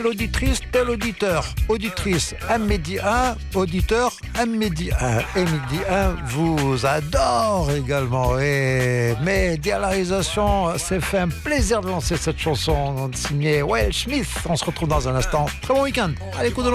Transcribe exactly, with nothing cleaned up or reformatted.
L'auditrice, tel auditeur. Auditrice, Amédi un. Auditeur, Amédi un. Et Midi un vous adore également. Et Mehdi à la réalisation s'est fait un plaisir de lancer cette chanson signée Will Smith. On se retrouve dans un instant. Très bon week-end. À l'écoute de